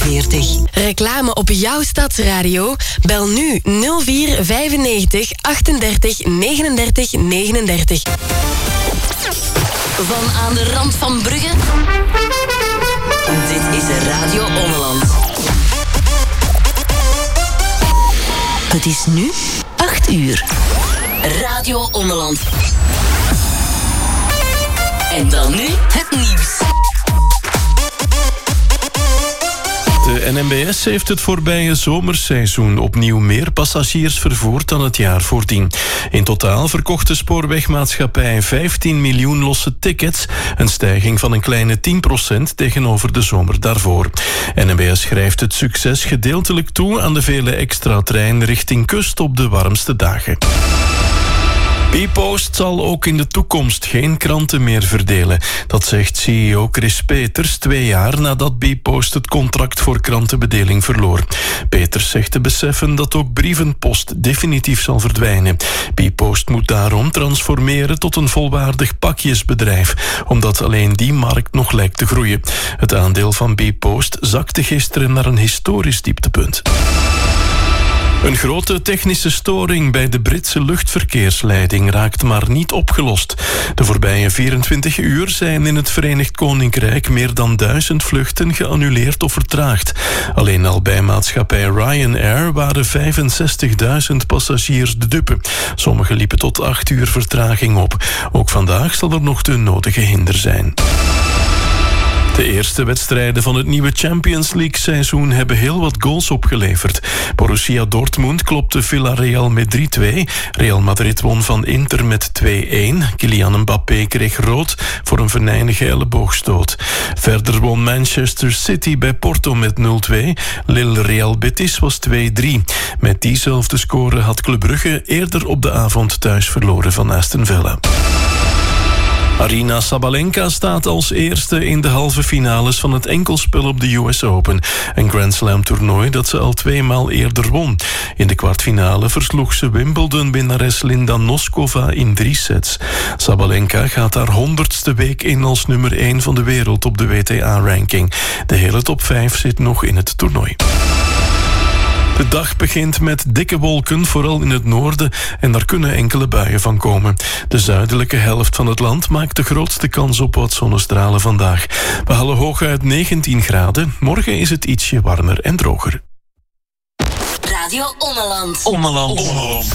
40. Reclame op jouw stadsradio? Bel nu 04 95 38 39 39. Van aan de rand van Brugge? Dit is Radio Ommeland. Het is nu 8 uur. Radio Ommeland. En dan nu het nieuws. De NMBS heeft het voorbije zomerseizoen opnieuw meer passagiers vervoerd dan het jaar voordien. In totaal verkocht de spoorwegmaatschappij 15 miljoen losse tickets, een stijging van een kleine 10% tegenover de zomer daarvoor. NMBS schrijft het succes gedeeltelijk toe aan de vele extra treinen richting kust op de warmste dagen. Bpost zal ook in de toekomst geen kranten meer verdelen. Dat zegt CEO Chris Peters 2 jaar nadat Bpost het contract voor krantenbedeling verloor. Peters zegt te beseffen dat ook brievenpost definitief zal verdwijnen. Bpost moet daarom transformeren tot een volwaardig pakjesbedrijf, omdat alleen die markt nog lijkt te groeien. Het aandeel van Bpost zakte gisteren naar een historisch dieptepunt. Een grote technische storing bij de Britse luchtverkeersleiding raakt maar niet opgelost. De voorbije 24 uur zijn in het Verenigd Koninkrijk meer dan 1000 vluchten geannuleerd of vertraagd. Alleen al bij maatschappij Ryanair waren 65.000 passagiers de dupe. Sommigen liepen tot 8 uur vertraging op. Ook vandaag zal er nog de nodige hinder zijn. De eerste wedstrijden van het nieuwe Champions League-seizoen hebben heel wat goals opgeleverd. Borussia Dortmund klopte Villarreal met 3-2. Real Madrid won van Inter met 2-1. Kylian Mbappé kreeg rood voor een venijnige elleboogstoot. Verder won Manchester City bij Porto met 0-2. Lille Real Betis was 2-3. Met diezelfde score had Club Brugge eerder op de avond thuis verloren van Aston Villa. Aryna Sabalenka staat als eerste in de halve finales van het enkelspel op de US Open. Een Grand Slam toernooi dat ze al 2 maal eerder won. In de kwartfinale versloeg ze Wimbledon-winnares Linda Noskova in 3 sets. Sabalenka gaat haar 100ste week in als nummer 1 van de wereld op de WTA-ranking. De hele top 5 zit nog in het toernooi. De dag begint met dikke wolken, vooral in het noorden, en daar kunnen enkele buien van komen. De zuidelijke helft van het land maakt de grootste kans op wat zonnestralen vandaag. We halen hooguit 19 graden. Morgen is het ietsje warmer en droger. Radio Ommeland.